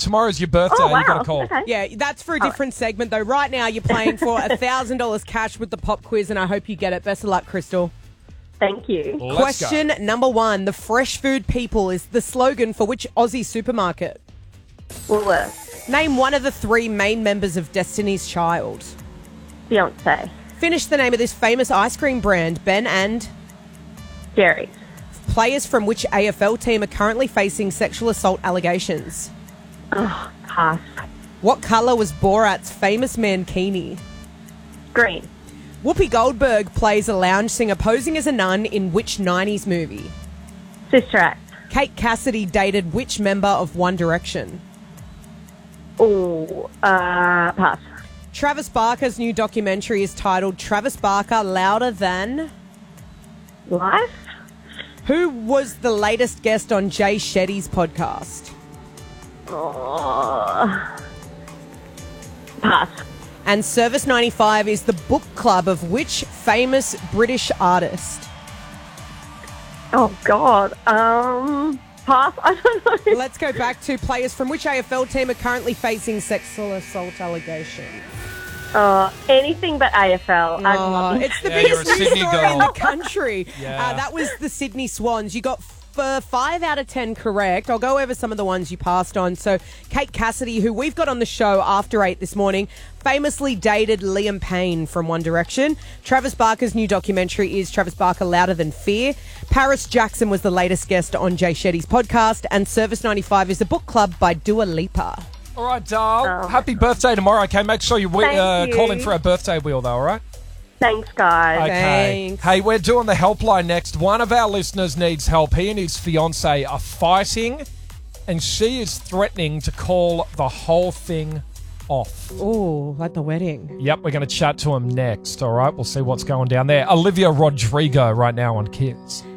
Tomorrow's your birthday. Oh, wow. You got a call. Okay. Yeah, that's for a different segment, though. Right now, you're playing for $1,000 cash with the pop quiz, and I hope you get it. Best of luck, Crystal. Thank you. Let's Question go. number 1. The fresh food people is the slogan for which Aussie supermarket? Woolworths. Name one of the 3 main members of Destiny's Child. Beyonce. Finish the name of this famous ice cream brand, Ben and... Jerry. Players from which AFL team are currently facing sexual assault allegations? Oh, pass. What colour was Borat's famous mankini? Green. Whoopi Goldberg plays a lounge singer posing as a nun in which 90s movie? Sister Act. Kate Cassidy dated which member of One Direction? Oh, pass. Travis Barker's new documentary is titled Travis Barker Louder Than... Life. Who was the latest guest on Jay Shetty's podcast? Oh. Pass. And Service 95 is the book club of which famous British artist? Oh, God. Pass. I don't know. Let's go back to players from which AFL team are currently facing sexual assault allegations. Anything but AFL. It's the Yeah, you're biggest a news Sydney story in girl. the country. Yeah. That was the Sydney Swans. You got 5 out of 10 correct. I'll go over some of the ones you passed on. So Kate Cassidy, who we've got on the show after 8 this morning, famously dated Liam Payne from One Direction. Travis Barker's new documentary is Travis Barker Louder Than Fear. Paris Jackson was the latest guest on Jay Shetty's podcast. And Service 95 is a book club by Dua Lipa. All right, Dal. Happy birthday tomorrow. Okay, make sure you Thank you. call in for our birthday wheel, though, all right? Thanks, guys. Okay. Thanks. Hey, we're doing the helpline next. One of our listeners needs help. He and his fiancée are fighting, and she is threatening to call the whole thing off. Oh, like the wedding. Yep, we're going to chat to him next, all right? We'll see what's going down there. Olivia Rodrigo right now on Kids.